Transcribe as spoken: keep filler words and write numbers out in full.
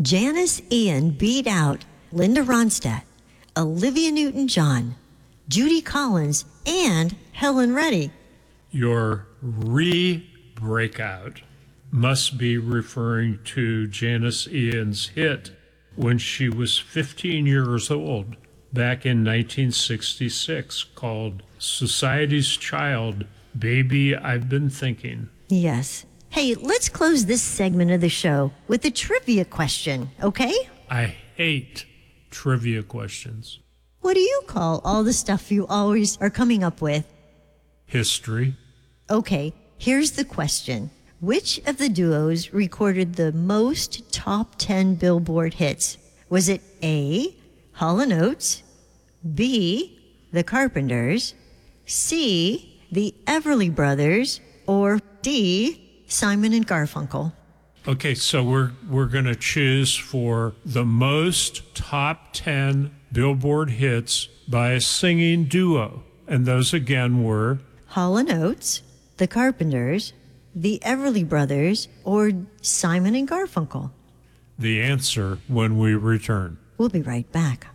Janis Ian beat out Linda Ronstadt, Olivia Newton-John, Judy Collins, and Helen Reddy. Your re-breakout must be referring to Janis Ian's hit when she was fifteen years old back in nineteen sixty-six called Society's Child, Baby I've Been Thinking. Yes. Hey, let's close this segment of the show with a trivia question, okay? I hate trivia questions. What do you call all the stuff you always are coming up with? History. Okay, here's the question. Which of the duos recorded the most top ten Billboard hits? Was it A, Hall and Oates, B, The Carpenters, C, the Everly Brothers, or D, Simon and Garfunkel? Okay, so we're we're going to choose for the most top ten Billboard hits by a singing duo. And those again were Hall and Oates, The Carpenters, the Everly Brothers, or Simon and Garfunkel. the answer when we return. We'll be right back.